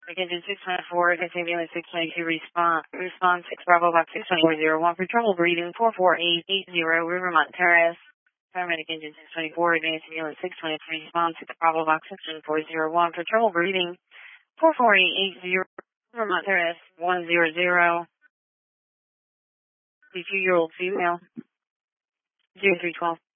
Engine 624, Ambulance 622, response 6 Bravo Box 62401 for trouble breathing 44880 Rivermont Terrace. Paramedic Engine 624, Advanced Ambulance 623, response 6 Bravo Box 62401 for trouble breathing 44880 Rivermont Terrace 100. 52-year-old female 0312.